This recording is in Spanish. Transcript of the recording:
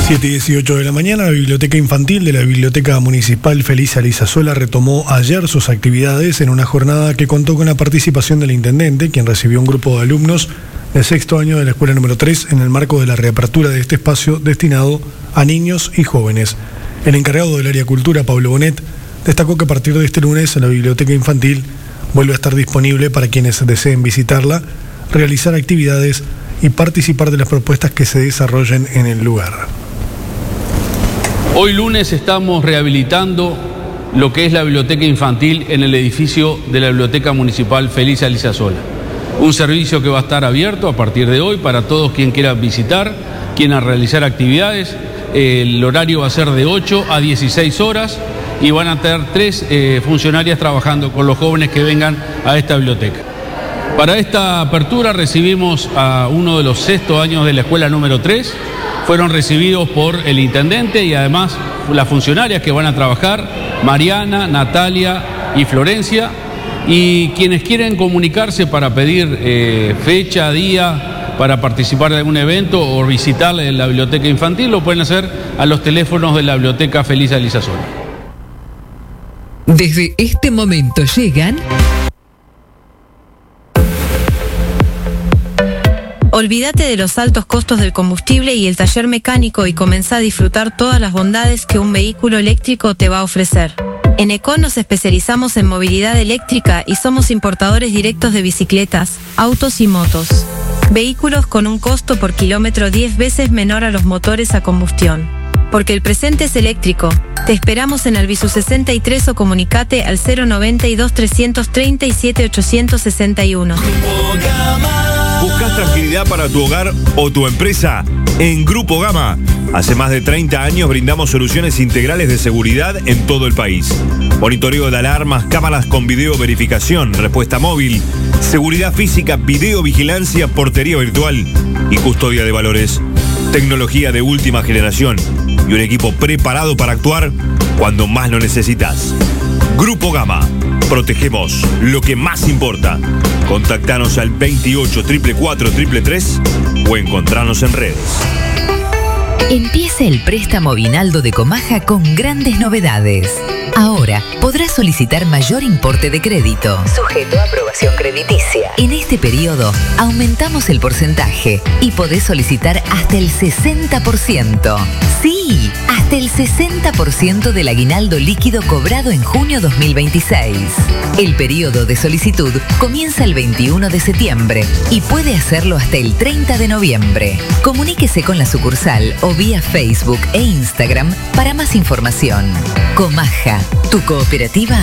7:18 de la mañana, la Biblioteca Infantil de la Biblioteca Municipal Feliz Alizasola retomó ayer sus actividades en una jornada que contó con la participación del intendente, quien recibió un grupo de alumnos del sexto año de la escuela número 3 en el marco de la reapertura de este espacio destinado a niños y jóvenes. El encargado del área cultura, Pablo Bonet, destacó que a partir de este lunes la Biblioteca Infantil vuelve a estar disponible para quienes deseen visitarla, realizar actividades y participar de las propuestas que se desarrollen en el lugar. Hoy lunes estamos rehabilitando lo que es la biblioteca infantil en el edificio de la Biblioteca Municipal Feliz Alizasola. Un servicio que va a estar abierto a partir de hoy para todos quien quiera visitar, quieran realizar actividades. El horario va a ser de 8 a 16 horas y van a tener 3 funcionarias trabajando con los jóvenes que vengan a esta biblioteca. Para esta apertura recibimos a uno de los sextos años de la escuela número 3. Fueron recibidos por el intendente y además las funcionarias que van a trabajar, Mariana, Natalia y Florencia. Y quienes quieren comunicarse para pedir fecha, día, para participar de algún evento o visitar la biblioteca infantil, lo pueden hacer a los teléfonos de la Biblioteca Feliz Alizasola. Desde este momento llegan... Olvídate de los altos costos del combustible y el taller mecánico y comenzá a disfrutar todas las bondades que un vehículo eléctrico te va a ofrecer. En Econ nos especializamos en movilidad eléctrica y somos importadores directos de bicicletas, autos y motos. Vehículos con un costo por kilómetro 10 veces menor a los motores a combustión. Porque el presente es eléctrico. Te esperamos en Albizu 63 o comunicate al 092 337 861. ¿Buscas tranquilidad para tu hogar o tu empresa? En Grupo Gama, hace más de 30 años brindamos soluciones integrales de seguridad en todo el país. Monitoreo de alarmas, cámaras con video verificación, respuesta móvil, seguridad física, videovigilancia, portería virtual y custodia de valores. Tecnología de última generación y un equipo preparado para actuar cuando más lo necesitas. Grupo Gama. Protegemos lo que más importa. Contactanos al 28 444 333 o encontranos en redes. Empieza el préstamo Vinaldo de Comaja con grandes novedades. Ahora podrás solicitar mayor importe de crédito, sujeto a aprobación crediticia. En este periodo aumentamos el porcentaje y podés solicitar hasta el 60%. Sí, hasta el 60% del aguinaldo líquido cobrado en junio 2026. El periodo de solicitud comienza el 21 de septiembre y puede hacerlo hasta el 30 de noviembre. Comuníquese con la sucursal o vía Facebook e Instagram para más información. Comaja, tu cooperativa